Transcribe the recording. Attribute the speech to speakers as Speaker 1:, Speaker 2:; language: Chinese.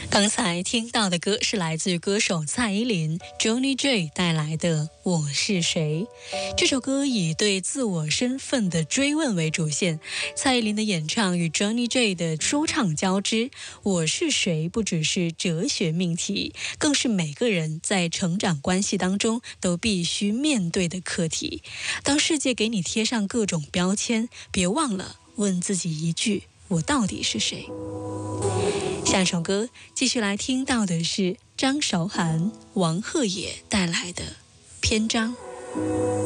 Speaker 1: 刚才听到的歌是来自于歌手蔡依林 Johnny J 带来的《我是谁》。这首歌以对自我身份的追问为主线，蔡依林的演唱与 Johnny J 的说唱交织。我是谁不只是哲学命题，更是每个人在成长关系当中都必须面对的课题。当世界给你贴上各种标签，别忘了问自己一句：我到底是谁？下一首歌继续来听到的是张韶涵、王鹤野带来的《篇章》。